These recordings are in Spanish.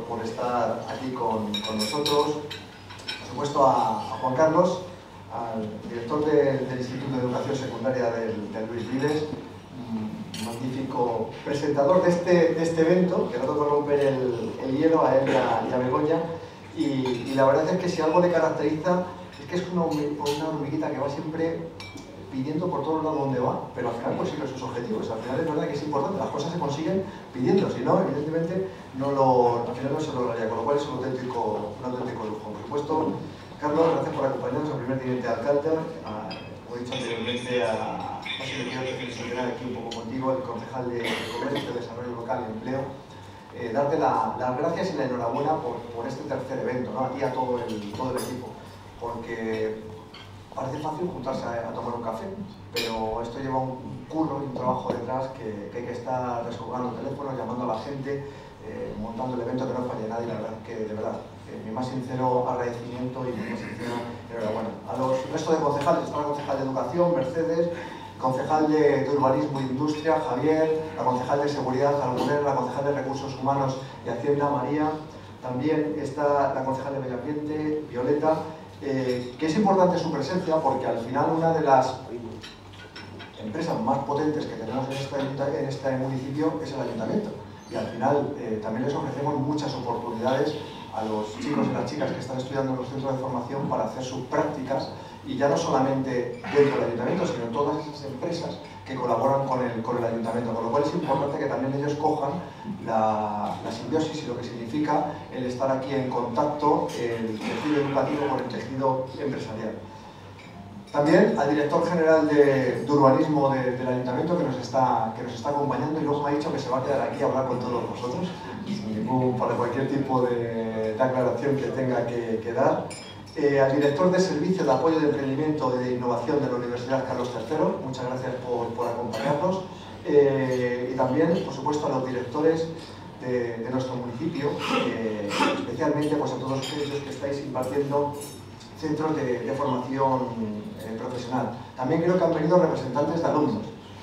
por estar aquí con nosotros. Por supuesto a Juan Carlos, al director del Instituto de Educación Secundaria del Luis Vives, magnífico presentador de este evento, que no tocó romper el hielo a él y a Begoña, y la verdad es que si algo le caracteriza es que es una hormiguita que va siempre pidiendo por todos lados donde va, pero al final consigue sus objetivos. Al final es verdad que es importante, las cosas se consiguen pidiendo, si no, evidentemente al final no se lograría, con lo cual es un auténtico lujo. Por supuesto, Carlos, gracias por acompañarnos al primer teniente alcalde, como he dicho anteriormente, a José Miguel, que se queda aquí un poco contigo, el concejal de Comercio, Desarrollo Local y Empleo. Darte las gracias y la enhorabuena por este tercer evento, ¿no? A ti y a todo el equipo, porque parece fácil juntarse a tomar un café, pero esto lleva un curro y un trabajo detrás que hay que estar descolgando teléfonos, llamando a la gente, montando el evento, que no falle nadie. La verdad que, de verdad, mi más sincero agradecimiento y mi más sincera enhorabuena. A los restos de concejales, está la concejal de Educación, Mercedes, concejal de Urbanismo e Industria, Javier, la concejal de Seguridad, Almuner, la concejal de Recursos Humanos y Hacienda, María, también está la concejal de Medio Ambiente, Violeta, que es importante su presencia porque al final una de las empresas más potentes que tenemos en este municipio es el ayuntamiento, y al final también les ofrecemos muchas oportunidades a los chicos y las chicas que están estudiando en los centros de formación para hacer sus prácticas, y ya no solamente dentro del ayuntamiento, sino en todas esas empresas que colaboran con el ayuntamiento, con lo cual es importante que también ellos cojan la simbiosis y lo que significa el estar aquí en contacto, el tejido educativo con el tejido empresarial. También al director general de urbanismo del ayuntamiento que nos está acompañando, y luego me ha dicho que se va a quedar aquí a hablar con todos nosotros, para cualquier tipo de aclaración que tenga que dar. Al director de Servicio de Apoyo de Emprendimiento y de Innovación de la Universidad Carlos III, muchas gracias por acompañarnos. Y también, por supuesto, a los directores de nuestro municipio, especialmente pues, a todos aquellos que estáis impartiendo centros de formación profesional. También creo que han venido representantes de alumnos,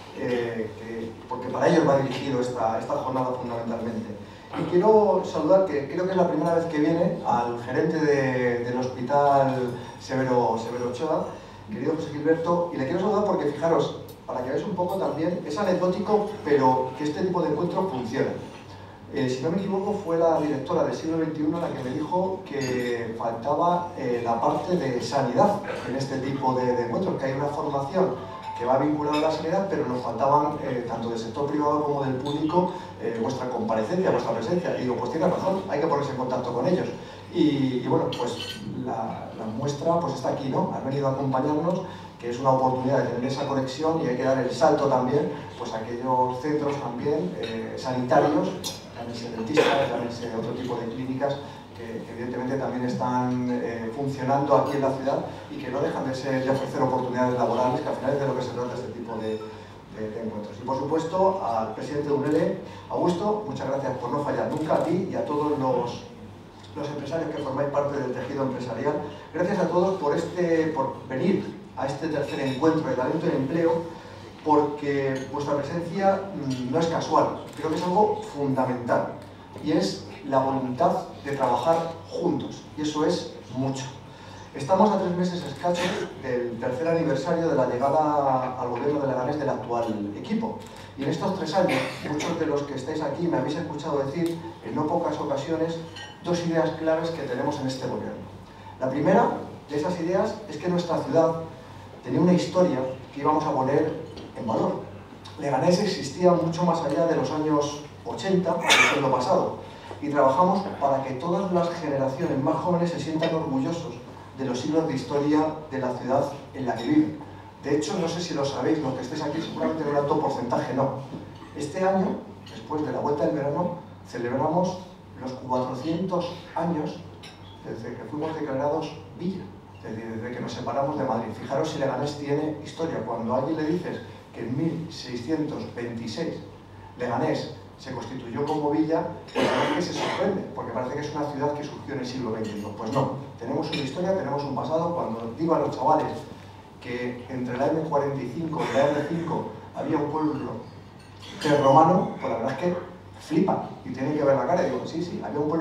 porque para ellos va dirigido esta jornada fundamentalmente. Y quiero saludar, que creo que es la primera vez que viene, al gerente del Hospital Severo Ochoa, querido José Gilberto, y le quiero saludar porque, fijaros, para que veáis un poco también, es anecdótico, pero que este tipo de encuentros funciona. Si no me equivoco, fue la directora del siglo XXI la que me dijo que faltaba la parte de sanidad en este tipo de encuentros, que hay una formación que va vinculada a la sanidad, pero nos faltaban, tanto del sector privado como del público, vuestra comparecencia, vuestra presencia. Y digo, pues tiene razón, hay que ponerse en contacto con ellos. Y bueno, pues la muestra pues está aquí, ¿no? Han venido a acompañarnos, que es una oportunidad de tener esa conexión, y hay que dar el salto también pues a aquellos centros también sanitarios, llámense dentistas, llámense otro tipo de clínicas, que evidentemente también están funcionando aquí en la ciudad y que no dejan de ofrecer oportunidades laborales, que al final es de lo que se trata este tipo de encuentros. Y por supuesto al presidente de UNELE, Augusto, muchas gracias por no fallar nunca, a ti y a todos los empresarios que formáis parte del tejido empresarial. Gracias a todos por venir a este tercer encuentro de talento y empleo, porque vuestra presencia no es casual, creo que es algo fundamental, y es la voluntad de trabajar juntos, y eso es mucho. Estamos a 3 meses escasos del tercer aniversario de la llegada al gobierno de Leganés del actual equipo, y en estos 3 años, muchos de los que estáis aquí me habéis escuchado decir en no pocas ocasiones 2 ideas claves que tenemos en este gobierno. La primera de esas ideas es que nuestra ciudad tenía una historia que íbamos a poner en valor. Leganés existía mucho más allá de los años 80 del siglo pasado, y trabajamos para que todas las generaciones más jóvenes se sientan orgullosos de los siglos de historia de la ciudad en la que viven. De hecho, no sé si lo sabéis, los que estéis aquí seguramente en un alto porcentaje no. Este año, después de la vuelta del verano, celebramos los 400 años desde que fuimos declarados villa, desde que nos separamos de Madrid. Fijaros si Leganés tiene historia. Cuando a alguien le dices que en 1626 Leganés se constituyó como villa, pues la verdad que se sorprende, porque parece que es una ciudad que surgió en el siglo XX. Pues no, tenemos una historia, tenemos un pasado. Cuando digo a los chavales que entre la M45 y la M5 había un pueblo prerromano, pues la verdad es que flipan y tienen que ver la cara y digo, sí, había un pueblo